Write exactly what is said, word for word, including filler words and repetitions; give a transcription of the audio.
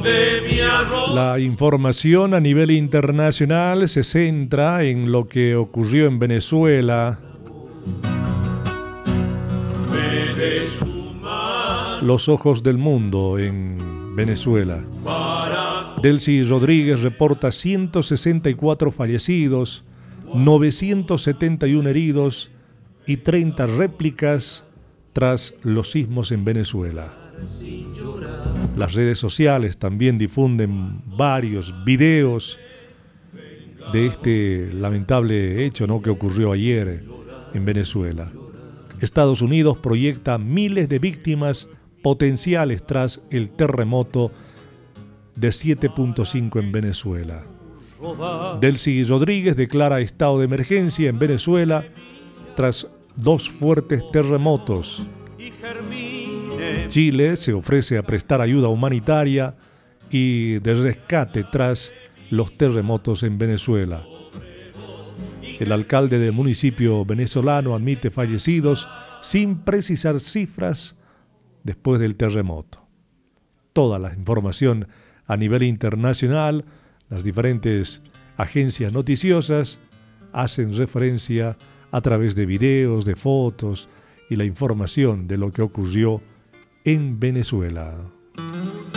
La información a nivel internacional se centra en lo que ocurrió en Venezuela. Los ojos del mundo en Venezuela. Delcy Rodríguez reporta ciento sesenta y cuatro fallecidos, novecientos setenta y uno heridos y treinta réplicas tras los sismos en Venezuela. Las redes sociales también difunden varios videos de este lamentable hecho, ¿no?, que ocurrió ayer en Venezuela. Estados Unidos proyecta miles de víctimas potenciales tras el terremoto de siete punto cinco en Venezuela. Delcy Rodríguez declara estado de emergencia en Venezuela tras dos fuertes terremotos. Chile se ofrece a prestar ayuda humanitaria y de rescate tras los terremotos en Venezuela. El alcalde del municipio venezolano admite fallecidos sin precisar cifras después del terremoto. Toda la información a nivel internacional, las diferentes agencias noticiosas hacen referencia a través de videos, de fotos y la información de lo que ocurrió en Venezuela.